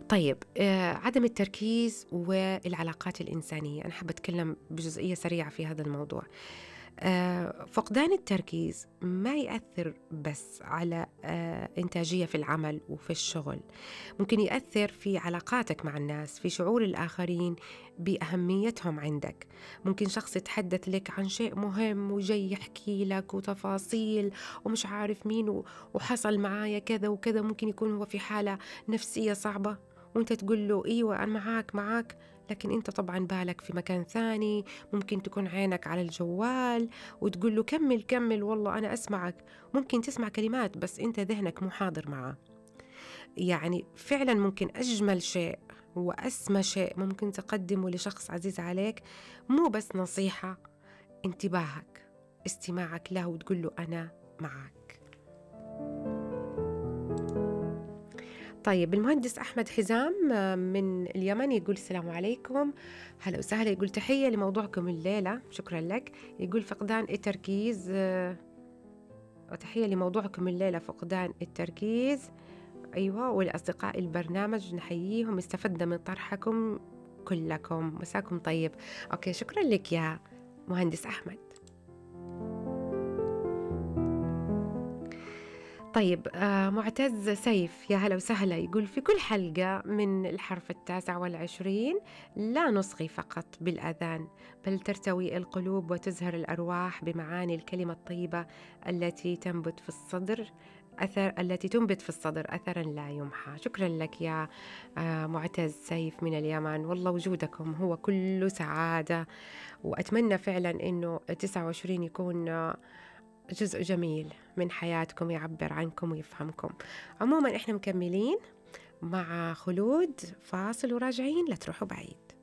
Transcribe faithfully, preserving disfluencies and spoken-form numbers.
طيب آآ عدم التركيز والعلاقات الإنسانية، أنا حابة أتكلّم بجزئية سريعة في هذا الموضوع. آآ فقدان التركيز ما يأثّر بس على آآ إنتاجية في العمل وفي الشغل، ممكن يأثّر في علاقاتك مع الناس، في شعور الآخرين بأهميتهم عندك. ممكن شخص يتحدث لك عن شيء مهم وجاي يحكي لك وتفاصيل ومش عارف مين و وحصل معايا كذا وكذا، ممكن يكون هو في حالة نفسية صعبة وأنت تقول له أيوه أنا معاك، معاك، لكن أنت طبعًا بالك في مكان ثاني، ممكن تكون عينك على الجوال وتقول له كمّل، كمّل والله أنا أسمعك، ممكن تسمع كلمات بس أنت ذهنك مو حاضر معاه. يعني فعلًا ممكن أجمل شيء وأسمى شيء ممكن تقدّمه لشخص عزيز عليك مو بس نصيحة، انتباهك، استماعك له وتقول له أنا معاك. طيب المهندس أحمد حزام آه، من اليمن يقول السلام عليكم، هلا وسهلا، يقول تحية لموضوعكم الليلة، شكرا لك. يقول فقدان التركيز آه، وتحية لموضوعكم الليلة فقدان التركيز. أيوة، والأصدقاء البرنامج نحييهم، استفدنا من طرحكم كلكم، مساكم طيب. أوكي، شكرا لك يا مهندس أحمد. طيب آه معتز سيف، يا هلا وسهلا، يقول في كل حلقة من الحرف التاسع والعشرين لا نصغي فقط بالأذان، بل ترتوي القلوب وتزهر الأرواح بمعاني الكلمة الطيبة التي تنبت في الصدر أثر التي تنبت في الصدر أثرا لا يمحى. شكرا لك يا آه معتز سيف من اليمن، والله وجودكم هو كله سعادة، وأتمنى فعلا أنه تسعة وعشرين يكون آه جزء جميل من حياتكم يعبر عنكم ويفهمكم. عموما إحنا مكملين مع خلود، فاصل وراجعين، لا تروحوا بعيد.